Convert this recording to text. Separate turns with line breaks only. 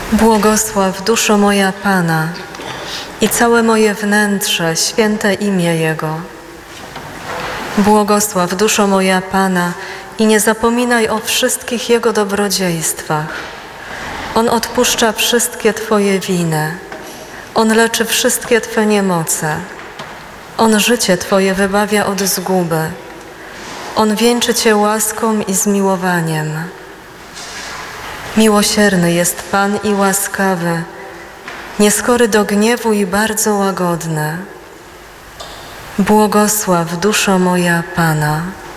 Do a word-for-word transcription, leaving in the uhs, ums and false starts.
Błogosław duszo moja Pana i całe moje wnętrze święte imię Jego. Błogosław duszo moja Pana i nie zapominaj o wszystkich Jego dobrodziejstwach. On odpuszcza wszystkie Twoje winy. On leczy wszystkie Twe niemoce. On życie Twoje wybawia od zguby. On wieńczy Cię łaską i zmiłowaniem. Miłosierny jest Pan i łaskawy, nieskory do gniewu i bardzo łagodny. Błogosław duszo moja Pana.